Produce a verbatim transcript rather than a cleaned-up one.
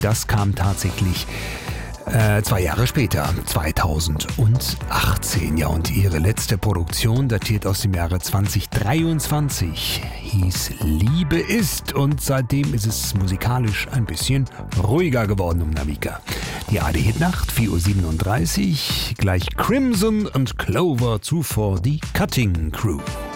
Das kam tatsächlich äh, zwei Jahre später, zweitausendachtzehn. Ja, und ihre letzte Produktion datiert aus dem Jahre zweitausenddreiundzwanzig, hieß Liebe ist. Und seitdem ist es musikalisch ein bisschen ruhiger geworden um Namika. Die A R D-Hitnacht, vier Uhr siebenunddreißig, gleich Crimson und Clover, zuvor die Cutting Crew.